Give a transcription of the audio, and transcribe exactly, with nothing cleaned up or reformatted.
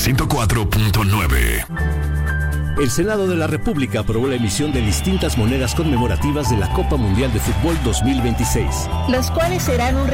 ciento cuatro punto nueve. El Senado de la República aprobó la emisión de distintas monedas conmemorativas de la Copa Mundial de Fútbol dos mil veintiséis, los cuales serán un